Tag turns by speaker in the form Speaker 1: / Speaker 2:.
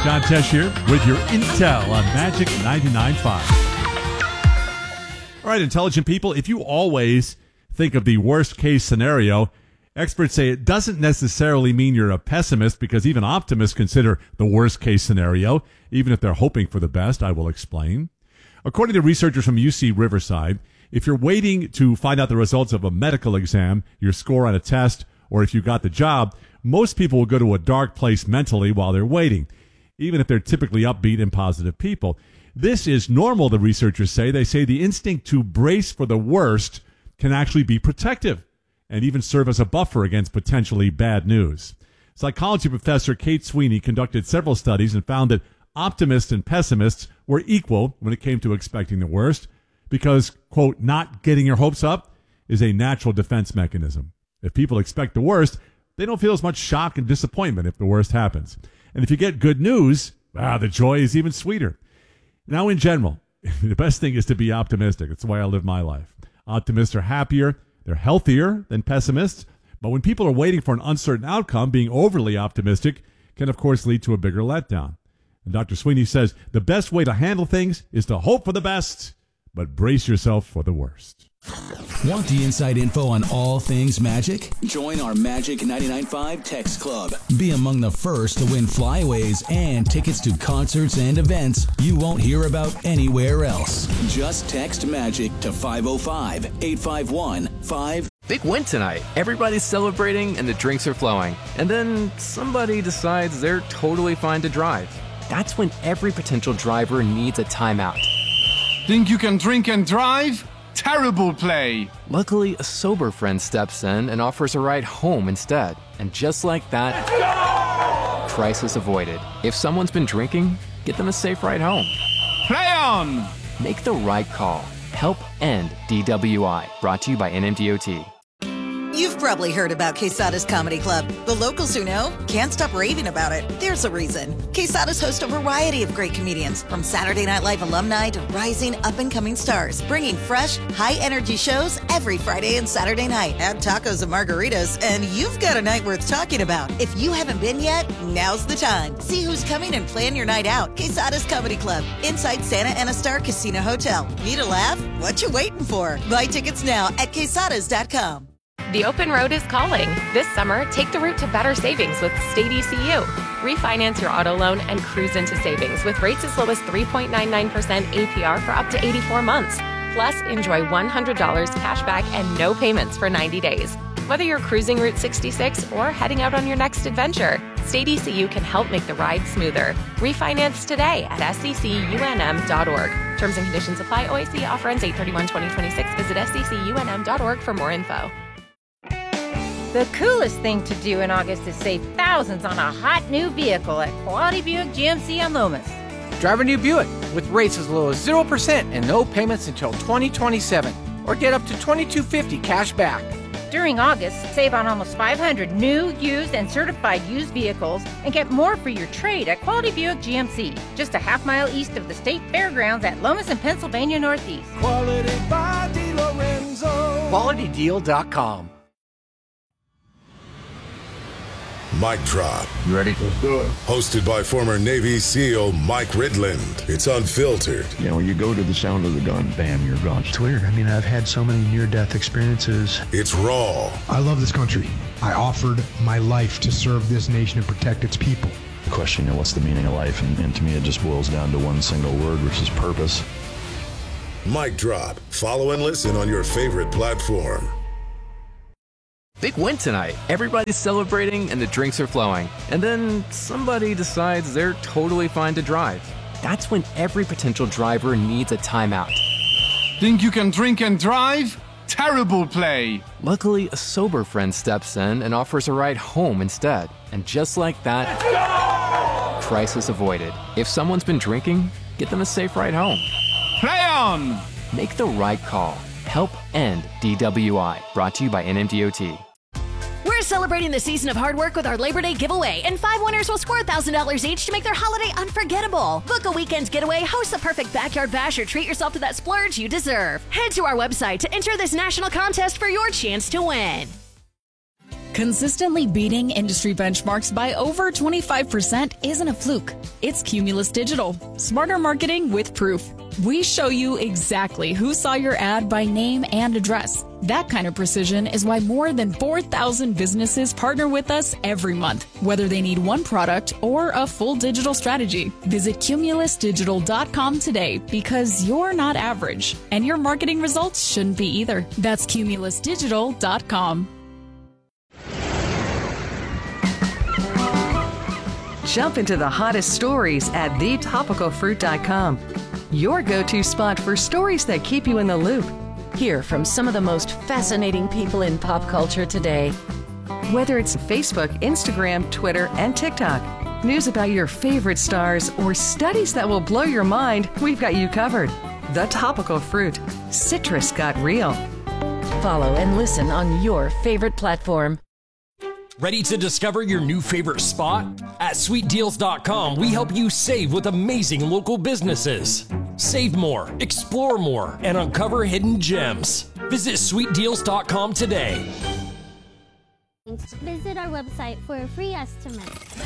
Speaker 1: John Tesh here with your Intel on Magic 99.5. All right, intelligent people, if you always think of the worst case scenario, experts say it doesn't necessarily mean you're a pessimist, because even optimists consider the worst case scenario, even if they're hoping for the best. I will explain. According to researchers from UC Riverside, if you're waiting to find out the results of a medical exam, your score on a test, or if you got the job, most people will go to a dark place mentally while they're waiting, even if they're typically upbeat and positive people. This is normal, the researchers say. They say the instinct to brace for the worst can actually be protective and even serve as a buffer against potentially bad news. Psychology professor Kate Sweeney conducted several studies and found that optimists and pessimists were equal when it came to expecting the worst because, quote, not getting your hopes up is a natural defense mechanism. If people expect the worst, they don't feel as much shock and disappointment if the worst happens. And if you get good news, the joy is even sweeter. Now, in general, the best thing is to be optimistic. That's the way I live my life. Optimists are happier, they're healthier than pessimists. But when people are waiting for an uncertain outcome, being overly optimistic can, of course, lead to a bigger letdown. And Dr. Sweeney says the best way to handle things is to hope for the best, but brace yourself for the worst.
Speaker 2: Want the inside info on all things Magic? Join our Magic 99.5 Text Club. Be among the first to win flyaways and tickets to concerts and events you won't hear about anywhere else. Just text MAGIC to 505-851-5.
Speaker 3: Big win tonight. Everybody's celebrating and the drinks are flowing. And then somebody decides they're totally fine to drive. That's when every potential driver needs a timeout.
Speaker 4: Think you can drink and drive? Terrible play.
Speaker 3: Luckily, a sober friend steps in and offers a ride home instead. And just like that, crisis avoided. If someone's been drinking, get them a safe ride home.
Speaker 4: Play on!
Speaker 3: Make the right call. Help end DWI. Brought to you by NMDOT.
Speaker 5: You've probably heard about Quesada's Comedy Club. The locals who know can't stop raving about it. There's a reason. Quesada's host a variety of great comedians, from Saturday Night Live alumni to rising up-and-coming stars, bringing fresh, high-energy shows every Friday and Saturday night. Add tacos and margaritas, and you've got a night worth talking about. If you haven't been yet, now's the time. See who's coming and plan your night out. Quesada's Comedy Club, inside Santa Ana Star Casino Hotel. Need a laugh? What you waiting for? Buy tickets now at quesadas.com.
Speaker 6: The open road is calling. This summer, take the route to better savings with State ECU. Refinance your auto loan and cruise into savings with rates as low as 3.99% APR for up to 84 months. Plus, enjoy $100 cash back and no payments for 90 days. Whether you're cruising Route 66 or heading out on your next adventure, State ECU can help make the ride smoother. Refinance today at secunm.org. Terms and conditions apply. OIC offer ends 8/31/2026. Visit secunm.org for more info.
Speaker 7: The coolest thing to do in August is save thousands on a hot new vehicle at Quality Buick GMC on Lomas.
Speaker 8: Drive a new Buick with rates as low as 0% and no payments until 2027. Or get up to $2,250 cash back.
Speaker 7: During August, save on almost 500 new, used, and certified used vehicles and get more for your trade at Quality Buick GMC, just a half-mile east of the State Fairgrounds at Lomas and Pennsylvania Northeast.
Speaker 9: Quality by DeLorenzo.
Speaker 8: QualityDeal.com.
Speaker 10: Mic Drop.
Speaker 11: You ready?
Speaker 10: Let's do it. Hosted by former Navy SEAL Mike Ridland. It's unfiltered.
Speaker 11: You know, when you go to the sound of the gun, bam, you're gone.
Speaker 12: It's weird. I mean, I've had so many near-death experiences.
Speaker 10: It's raw.
Speaker 13: I love this country. I offered my life to serve this nation and protect its people.
Speaker 11: The question, what's the meaning of life? And to me, it just boils down to one single word, which is purpose.
Speaker 10: Mic Drop. Follow and listen on your favorite platform.
Speaker 3: Big win tonight. Everybody's celebrating and the drinks are flowing. And then somebody decides they're totally fine to drive. That's when every potential driver needs a timeout.
Speaker 4: Think you can drink and drive? Terrible play.
Speaker 3: Luckily, a sober friend steps in and offers a ride home instead. And just like that, crisis avoided. If someone's been drinking, get them a safe ride home.
Speaker 4: Play on!
Speaker 3: Make the right call. Help end DWI. Brought to you by NMDOT.
Speaker 14: We're celebrating the season of hard work with our Labor Day giveaway, and 5 winners will score $1,000 each to make their holiday unforgettable. Book a weekend's getaway, host the perfect backyard bash, or treat yourself to that splurge you deserve. Head to our website to enter this national contest for your chance to win.
Speaker 15: Consistently beating industry benchmarks by over 25% isn't a fluke. It's Cumulus Digital. Smarter marketing with proof. We show you exactly who saw your ad by name and address. That kind of precision is why more than 4,000 businesses partner with us every month, whether they need one product or a full digital strategy. Visit cumulusdigital.com today because you're not average, and your marketing results shouldn't be either. That's cumulusdigital.com.
Speaker 16: Jump into the hottest stories at thetopicalfruit.com. Your go-to spot for stories that keep you in the loop.
Speaker 17: Hear from some of the most fascinating people in pop culture today.
Speaker 16: Whether it's Facebook, Instagram, Twitter, and TikTok, news about your favorite stars, or studies that will blow your mind, we've got you covered. The Topical Fruit. Citrus got real.
Speaker 17: Follow and listen on your favorite platform.
Speaker 18: Ready to discover your new favorite spot? At sweetdeals.com, we help you save with amazing local businesses. Save more, explore more, and uncover hidden gems. Visit sweetdeals.com today.
Speaker 19: Visit our website for a free estimate.